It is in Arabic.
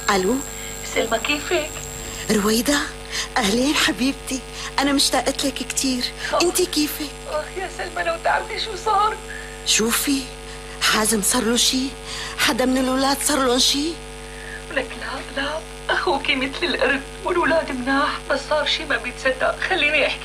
الو سلمى كيفك؟ رويدة، اهلين حبيبتي، انا مشتاقت لك كتير. انتي كيفك؟ يا سلمى لو تعرفي شو صار. شوفي، حازم صار له شي؟ حدا من الولاد صار لهم شي؟ لك لا اخوكي مثل القرد والولاد مناح، بس صار شي ما بيتصدق. خليني احكي